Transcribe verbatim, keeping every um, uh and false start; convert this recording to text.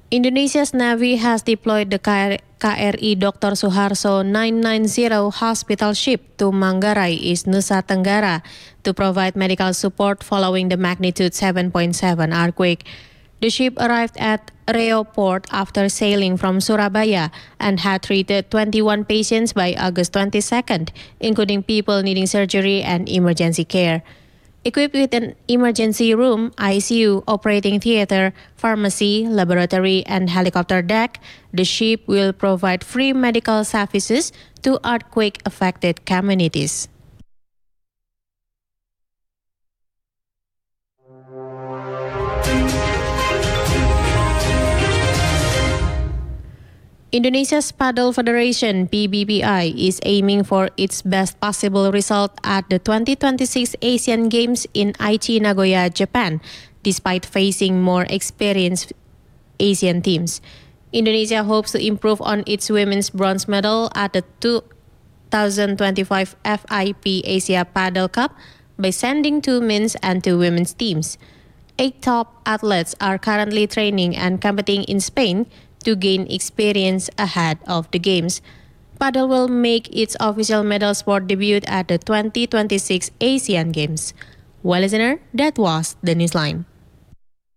Indonesia's Navy has deployed the K R I Doctor Suharto nine ninety hospital ship to Manggarai, East Nusa Tenggara, to provide medical support following the magnitude seven point seven earthquake. The ship arrived at Reo Port after sailing from Surabaya and had treated twenty-one patients by August twenty-second, including people needing surgery and emergency care. Equipped with an emergency room, I C U, operating theater, pharmacy, laboratory, and helicopter deck, the ship will provide free medical services to earthquake-affected communities. Indonesia's Paddle Federation (P B B I) is aiming for its best possible result at the twenty twenty-six Asian Games in Aichi, Nagoya, Japan, despite facing more experienced Asian teams. Indonesia hopes to improve on its women's bronze medal at the two thousand twenty-five F I P Asia Paddle Cup by sending two men's and two women's teams. Eight top athletes are currently training and competing in Spain to gain experience ahead of the Games. Paddle will make its official medal sport debut at the twenty twenty-six Asian Games. Well, listener, that was the Newsline.